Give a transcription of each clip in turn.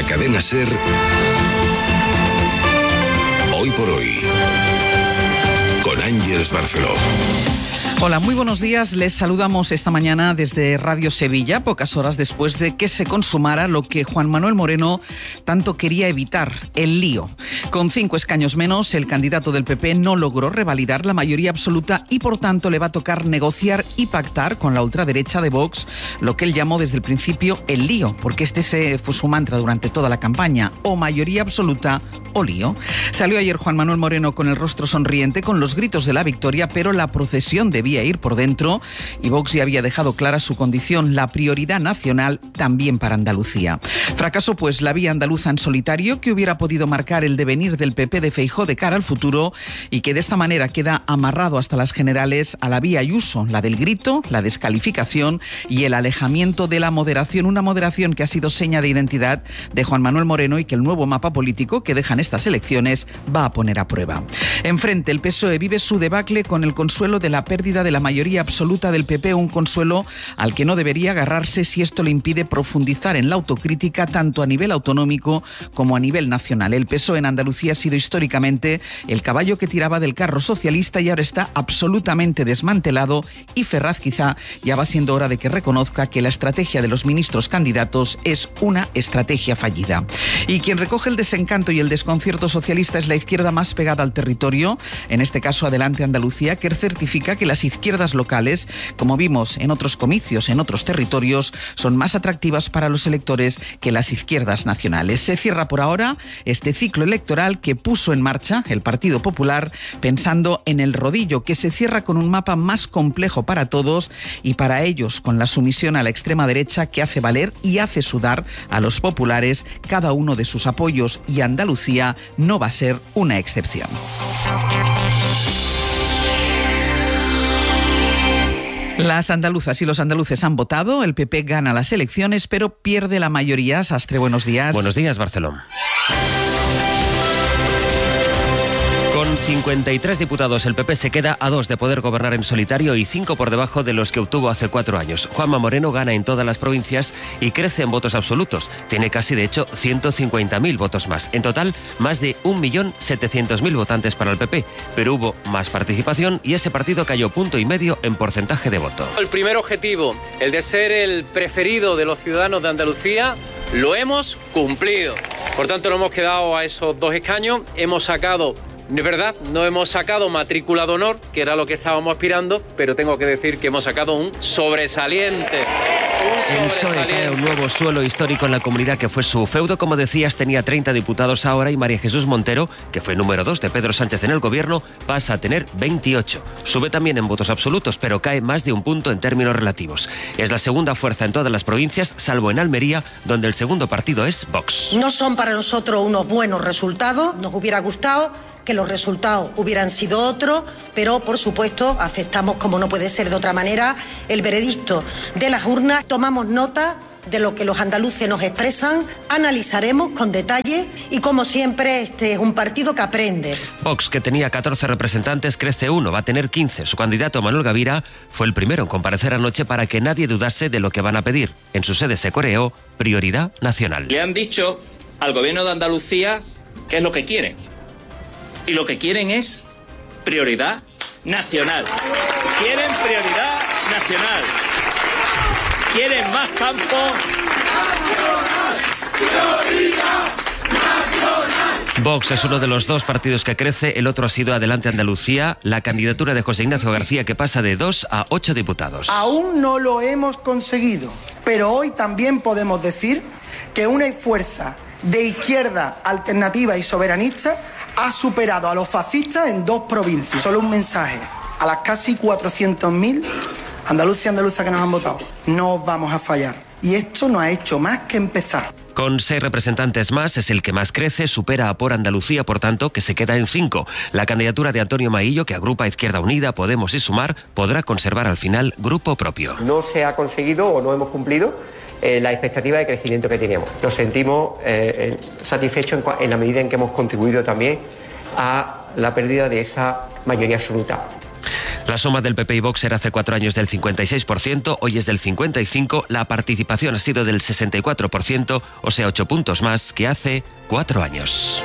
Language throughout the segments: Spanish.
Cadena SER, Hoy por Hoy, con Ángeles Barceló. Hola, muy buenos días. Les saludamos esta mañana desde Radio Sevilla, pocas horas después de que se consumara lo que Juan Manuel Moreno tanto quería evitar, el lío. Con 5 escaños menos, el candidato del PP no logró revalidar la mayoría absoluta y por tanto le va a tocar negociar y pactar con la ultraderecha de Vox lo que él llamó desde el principio el lío, porque fue su mantra durante toda la campaña, o mayoría absoluta o lío. Salió ayer Juan Manuel Moreno con el rostro sonriente, con los gritos de la victoria, pero la procesión debía ir por dentro y Vox ya había dejado clara su condición, la prioridad nacional también para Andalucía. Fracasó pues la vía andaluza en solitario, que hubiera podido marcar el devenir del PP de Feijóo de cara al futuro y que de esta manera queda amarrado hasta las generales a la vía Ayuso, la del grito, la descalificación y el alejamiento de la moderación, una moderación que ha sido seña de identidad de Juan Manuel Moreno y que el nuevo mapa político que dejan estas elecciones va a poner a prueba. Enfrente, el PSOE vive su debacle con el consuelo de la pérdida de la mayoría absoluta del PP, un consuelo al que no debería agarrarse si esto le impide profundizar en la autocrítica tanto a nivel autonómico como a nivel nacional. El PSOE en Andalucía ha sido históricamente el caballo que tiraba del carro socialista y ahora está absolutamente desmantelado y Ferraz quizá ya va siendo hora de que reconozca que la estrategia de los ministros candidatos es una estrategia fallida. Y quien recoge el desencanto y el desconcierto socialista es la izquierda más pegada al territorio, en este caso Adelante Andalucía, que certifica que las izquierdas locales, como vimos en otros comicios en otros territorios, son más atractivas para los electores que las izquierdas nacionales. Se cierra por ahora este ciclo electoral que puso en marcha el Partido Popular pensando en el rodillo, que se cierra con un mapa más complejo para todos y para ellos con la sumisión a la extrema derecha que hace valer y hace sudar a los populares cada uno de sus apoyos, y Andalucía no va a ser una excepción. Las andaluzas y los andaluces han votado, el PP gana las elecciones, pero pierde la mayoría. Sastre, buenos días. Buenos días, Barcelona. Con 53 diputados, el PP se queda a 2 de poder gobernar en solitario y 5 por debajo de los que obtuvo hace 4 años. Juanma Moreno gana en todas las provincias y crece en votos absolutos. Tiene casi, de hecho, 150.000 votos más. En total, más de 1.700.000 votantes para el PP. Pero hubo más participación y ese partido cayó 1,5 puntos en porcentaje de voto. El primer objetivo, el de ser el preferido de los ciudadanos de Andalucía, lo hemos cumplido. Por tanto, no hemos quedado a esos 2 escaños, hemos sacado... Es verdad, no hemos sacado matrícula de honor, que era lo que estábamos aspirando, pero tengo que decir que hemos sacado un sobresaliente. El PSOE crea un nuevo suelo histórico en la comunidad que fue su feudo. Como decías, tenía 30 diputados ahora y María Jesús Montero, que fue número 2 de Pedro Sánchez en el gobierno, pasa a tener 28. Sube también en votos absolutos, pero cae más de 1 punto en términos relativos. Es la segunda fuerza en todas las provincias, salvo en Almería, donde el segundo partido es Vox. No son para nosotros unos buenos resultados, nos hubiera gustado que los resultados hubieran sido otros, pero por supuesto aceptamos, como no puede ser de otra manera, el veredicto de las urnas. Tomamos nota de lo que los andaluces nos expresan, analizaremos con detalle y, como siempre, este es un partido que aprende. Vox, que tenía 14 representantes, crece 1, va a tener 15. Su candidato, Manuel Gavira, fue el primero en comparecer anoche para que nadie dudase de lo que van a pedir. En su sede se coreó prioridad nacional. Le han dicho al gobierno de Andalucía qué es lo que quieren. Y lo que quieren es prioridad nacional. Quieren prioridad nacional. Quieren más campo. Prioridad nacional. Vox es uno de los 2 partidos que crece, el otro ha sido Adelante Andalucía, la candidatura de José Ignacio García, que pasa de 2 a 8 diputados. Aún no lo hemos conseguido, pero hoy también podemos decir que una fuerza de izquierda alternativa y soberanista ha superado a los fascistas en 2 provincias. Solo un mensaje a las casi 400.000 andaluces y andaluzas que nos han votado. No os vamos a fallar. Y esto no ha hecho más que empezar. Con 6 representantes más, es el que más crece, supera a Por Andalucía, por tanto, que se queda en 5. La candidatura de Antonio Maillo, que agrupa Izquierda Unida, Podemos y Sumar, podrá conservar al final grupo propio. No se ha conseguido o no hemos cumplido la expectativa de crecimiento que teníamos. Nos sentimos satisfechos en la medida en que hemos contribuido también a la pérdida de esa mayoría absoluta. La suma del PP y Vox era hace 4 años del 56%, hoy es del 55%, la participación ha sido del 64%, o sea, 8 puntos más que hace 4 años.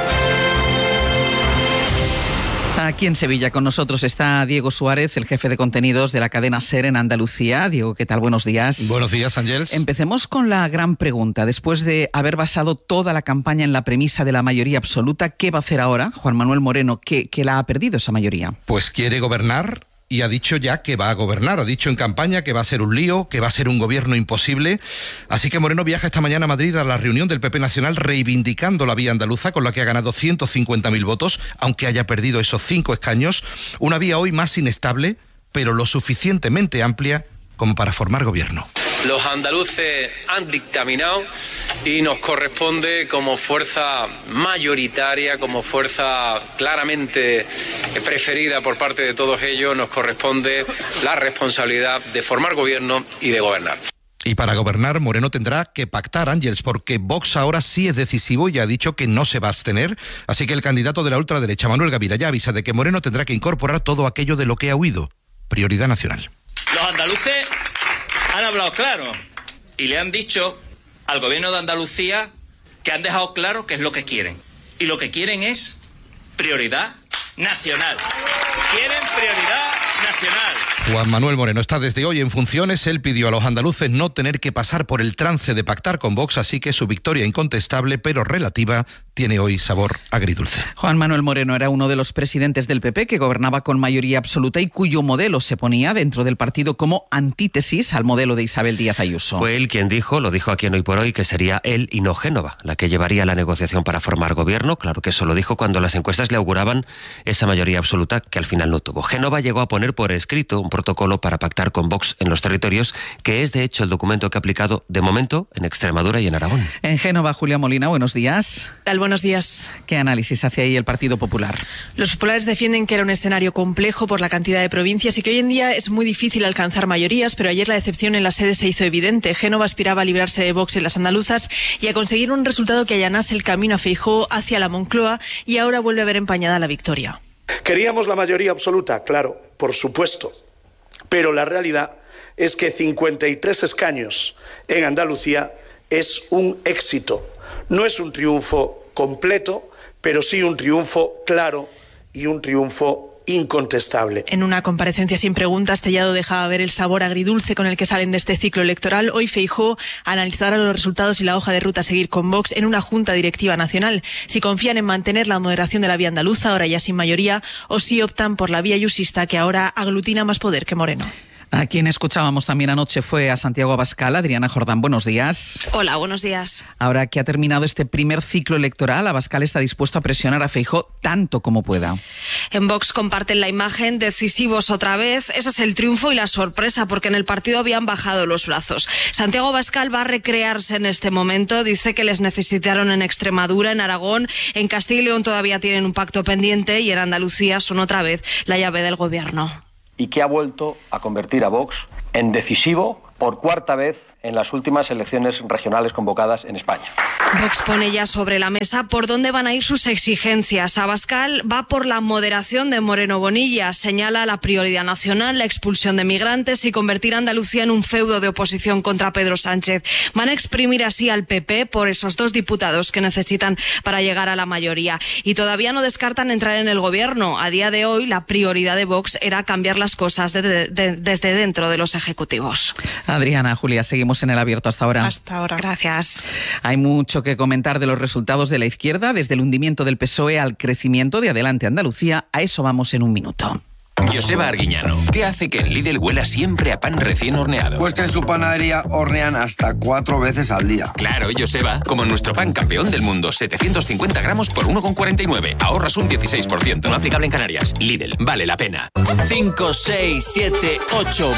Aquí en Sevilla con nosotros está Diego Suárez, el jefe de contenidos de la cadena SER en Andalucía. Diego, ¿qué tal? Buenos días. Buenos días, Ángels. Empecemos con la gran pregunta. Después de haber basado toda la campaña en la premisa de la mayoría absoluta, ¿qué va a hacer ahora Juan Manuel Moreno, que la ha perdido esa mayoría? Pues quiere gobernar. Y ha dicho ya que va a gobernar, ha dicho en campaña que va a ser un lío, que va a ser un gobierno imposible. Así que Moreno viaja esta mañana a Madrid a la reunión del PP Nacional reivindicando la vía andaluza con la que ha ganado 150.000 votos, aunque haya perdido esos 5 escaños. Una vía hoy más inestable, pero lo suficientemente amplia como para formar gobierno. Los andaluces han dictaminado y nos corresponde como fuerza mayoritaria, como fuerza claramente preferida por parte de todos ellos, nos corresponde la responsabilidad de formar gobierno y de gobernar. Y para gobernar, Moreno tendrá que pactar, Ángels, porque Vox ahora sí es decisivo y ha dicho que no se va a abstener. Así que el candidato de la ultraderecha, Manuel Gavira, ya avisa de que Moreno tendrá que incorporar todo aquello de lo que ha huido. Prioridad nacional. Los andaluces han hablado claro y le han dicho al gobierno de Andalucía que han dejado claro qué es lo que quieren. Y lo que quieren es prioridad nacional. Quieren prioridad nacional. Juan Manuel Moreno está desde hoy en funciones. Él pidió a los andaluces no tener que pasar por el trance de pactar con Vox, así que su victoria incontestable, pero relativa, tiene hoy sabor agridulce. Juan Manuel Moreno era uno de los presidentes del PP que gobernaba con mayoría absoluta y cuyo modelo se ponía dentro del partido como antítesis al modelo de Isabel Díaz Ayuso. Fue él quien dijo, lo dijo aquí en Hoy por Hoy, que sería él y no Génova la que llevaría la negociación para formar gobierno. Claro que eso lo dijo cuando las encuestas le auguraban esa mayoría absoluta que al final no tuvo. Génova llegó a poner por escrito un protocolo para pactar con Vox en los territorios, que es de hecho el documento que ha aplicado de momento en Extremadura y en Aragón. En Génova, Julia Molina, buenos días. Tal, buenos días. ¿Qué análisis hace ahí el Partido Popular? Los populares defienden que era un escenario complejo por la cantidad de provincias y que hoy en día es muy difícil alcanzar mayorías, pero ayer la decepción en la sede se hizo evidente. Génova aspiraba a librarse de Vox en las andaluzas y a conseguir un resultado que allanase el camino a Feijóo hacia la Moncloa, y ahora vuelve a ver empañada la victoria. Queríamos la mayoría absoluta, claro, por supuesto, pero la realidad es que 53 escaños en Andalucía es un éxito. No es un triunfo completo, pero sí un triunfo claro y un triunfo incontestable. En una comparecencia sin preguntas, Tellado dejaba ver el sabor agridulce con el que salen de este ciclo electoral. Hoy Feijóo analizará los resultados y la hoja de ruta a seguir con Vox en una junta directiva nacional. Si confían en mantener la moderación de la vía andaluza, ahora ya sin mayoría, o si optan por la vía ayusista, que ahora aglutina más poder que Moreno. A quien escuchábamos también anoche fue a Santiago Abascal. Adriana Jordán, buenos días. Hola, buenos días. Ahora que ha terminado este primer ciclo electoral, Abascal está dispuesto a presionar a Feijóo tanto como pueda. En Vox comparten la imagen, decisivos otra vez. Ese es el triunfo y la sorpresa, porque en el partido habían bajado los brazos. Santiago Abascal va a recrearse en este momento. Dice que les necesitaron en Extremadura, en Aragón, en Castilla y León todavía tienen un pacto pendiente y en Andalucía son otra vez la llave del gobierno. Y que ha vuelto a convertir a Vox en decisivo por cuarta vez en las últimas elecciones regionales convocadas en España. Vox pone ya sobre la mesa por dónde van a ir sus exigencias. Abascal va por la moderación de Moreno Bonilla, señala la prioridad nacional, la expulsión de migrantes y convertir a Andalucía en un feudo de oposición contra Pedro Sánchez. Van a exprimir así al PP por esos 2 diputados que necesitan para llegar a la mayoría. Y todavía no descartan entrar en el gobierno. A día de hoy, la prioridad de Vox era cambiar las cosas desde dentro de los ejecutivos. Adriana, Julia, seguimos en el abierto hasta ahora. Hasta ahora. Gracias. Hay mucho que comentar de los resultados de la izquierda, desde el hundimiento del PSOE al crecimiento de Adelante Andalucía. A eso vamos en un minuto. Joseba Arguiñano, ¿qué hace que en Lidl huela siempre a pan recién horneado? Pues que en su panadería hornean hasta 4 veces al día. Claro, Joseba, como nuestro pan campeón del mundo, 750 gramos por 1,49. Ahorras un 16%. No aplicable en Canarias. Lidl, vale la pena. 5, 6, 7, 8,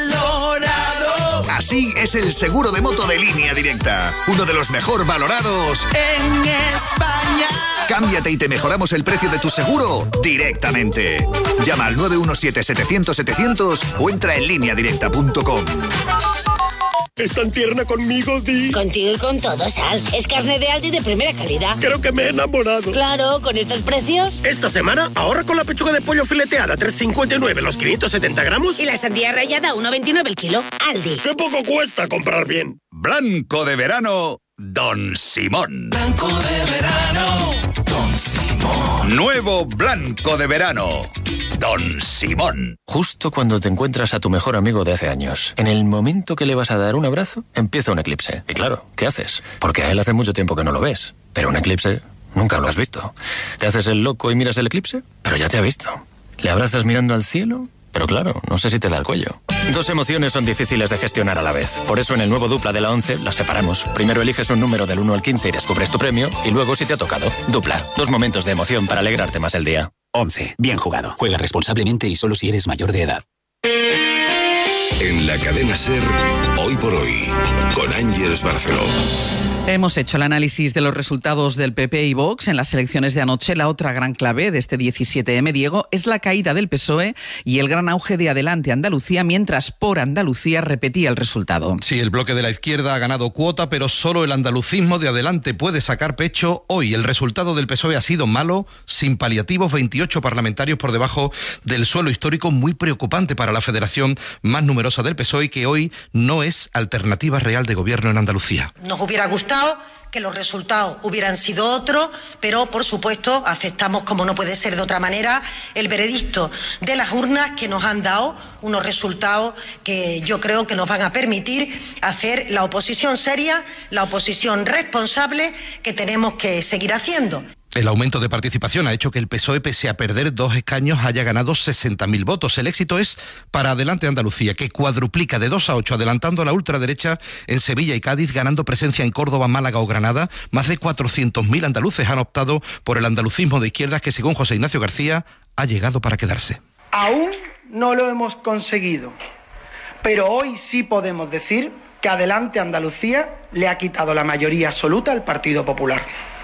valorado. Así es el seguro de moto de Línea Directa. Uno de los mejor valorados en España. Cámbiate y te mejoramos el precio de tu seguro directamente. Llama al 917-700-700 o entra en lineadirecta.com. Es tan tierna conmigo, Di. Contigo y con todo, Sal. Es carne de Aldi de primera calidad. Creo que me he enamorado. Claro, con estos precios. Esta semana ahorra con la pechuga de pollo fileteada 3,59 los 570 gramos. Y la sandía rallada 1,29 el kilo. Aldi. ¡Qué poco cuesta comprar bien! Blanco de verano, Don Simón. Blanco de verano, Don Simón. Nuevo blanco de verano, Don Simón. Justo cuando te encuentras a tu mejor amigo de hace años, en el momento que le vas a dar un abrazo, empieza un eclipse. Y claro, ¿qué haces? Porque a él hace mucho tiempo que no lo ves. Pero un eclipse nunca lo has visto. Te haces el loco y miras el eclipse, pero ya te ha visto. Le abrazas mirando al cielo, pero claro, no sé si te da el cuello. Dos emociones son difíciles de gestionar a la vez. Por eso en el nuevo Dupla de la 11 las separamos. Primero eliges un número del 1 al 15 y descubres tu premio, y luego si te ha tocado. Dupla, 2 momentos de emoción para alegrarte más el día. 11. Bien jugado. Juega responsablemente y solo si eres mayor de edad. En la cadena SER, Hoy por Hoy, con Ángeles Barceló. Hemos hecho el análisis de los resultados del PP y Vox en las elecciones de anoche. La otra gran clave de este 17M, Diego, es la caída del PSOE y el gran auge de Adelante Andalucía, mientras Por Andalucía repetía el resultado. Sí, el bloque de la izquierda ha ganado cuota, pero solo el andalucismo de Adelante puede sacar pecho hoy. El resultado del PSOE ha sido malo, sin paliativos, 28 parlamentarios por debajo del suelo histórico, muy preocupante para la federación más numerosa del PSOE, que hoy no es alternativa real de gobierno en Andalucía. Nos hubiera gustado que los resultados hubieran sido otros, pero por supuesto aceptamos, como no puede ser de otra manera, el veredicto de las urnas, que nos han dado unos resultados que yo creo que nos van a permitir hacer la oposición seria, la oposición responsable que tenemos que seguir haciendo. El aumento de participación ha hecho que el PSOE, pese a perder 2 escaños, haya ganado 60.000 votos. El éxito es para Adelante Andalucía, que cuadruplica de 2 a 8, adelantando a la ultraderecha en Sevilla y Cádiz, ganando presencia en Córdoba, Málaga o Granada. Más de 400.000 andaluces han optado por el andalucismo de izquierdas, que según José Ignacio García ha llegado para quedarse. Aún no lo hemos conseguido, pero hoy sí podemos decir que Adelante Andalucía le ha quitado la mayoría absoluta al Partido Popular.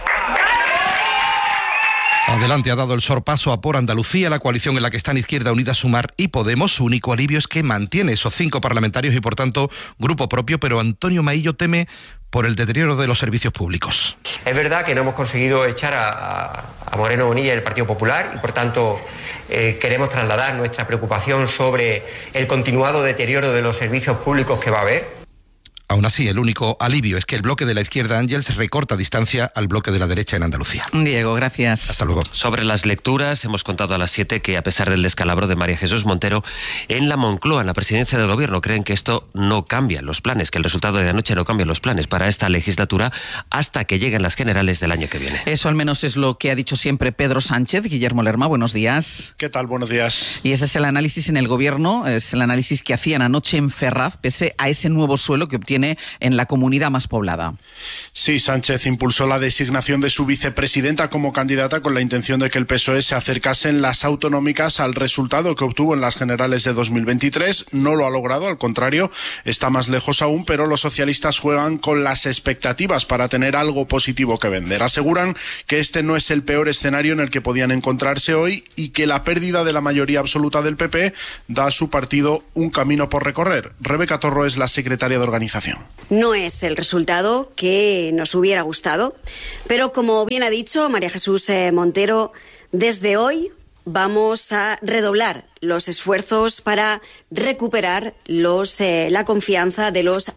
Adelante ha dado el sorpaso a Por Andalucía, la coalición en la que están Izquierda Unida, Sumar y Podemos. Su único alivio es que mantiene esos 5 parlamentarios y, por tanto, grupo propio, pero Antonio Maillo teme por el deterioro de los servicios públicos. Es verdad que no hemos conseguido echar a Moreno Bonilla del Partido Popular y, por tanto, queremos trasladar nuestra preocupación sobre el continuado deterioro de los servicios públicos que va a haber. Aún así, el único alivio es que el bloque de la izquierda, Ángels, recorta distancia al bloque de la derecha en Andalucía. Diego, gracias. Hasta luego. Sobre las lecturas, hemos contado a las 7 que, a pesar del descalabro de María Jesús Montero, en la Moncloa, en la presidencia del gobierno, creen que esto no cambia los planes, que el resultado de anoche no cambia los planes para esta legislatura hasta que lleguen las generales del año que viene. Eso al menos es lo que ha dicho siempre Pedro Sánchez. Guillermo Lerma, buenos días. ¿Qué tal? Buenos días. Y ese es el análisis en el gobierno, es el análisis que hacían anoche en Ferraz, pese a ese nuevo suelo que obtiene en la comunidad más poblada. Sí, Sánchez impulsó la designación de su vicepresidenta como candidata con la intención de que el PSOE se acercase en las autonómicas al resultado que obtuvo en las generales de 2023. No lo ha logrado, al contrario, está más lejos aún, pero los socialistas juegan con las expectativas para tener algo positivo que vender. Aseguran que este no es el peor escenario en el que podían encontrarse hoy y que la pérdida de la mayoría absoluta del PP da a su partido un camino por recorrer. Rebeca Torro es la secretaria de organización. No es el resultado que nos hubiera gustado, pero como bien ha dicho María Jesús Montero, desde hoy vamos a redoblar los esfuerzos para recuperar la confianza de los